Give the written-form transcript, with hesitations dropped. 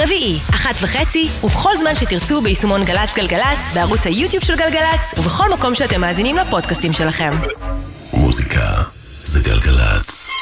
רביעי, 1:30, ובכל זמן שתרצו ביישומון גלץ גלגלץ, בערוץ היוטיוב של גלגלץ, ובכל מקום שאתם מאזינים לפודקאסטים שלכם. מוזיקה זה גלגלץ.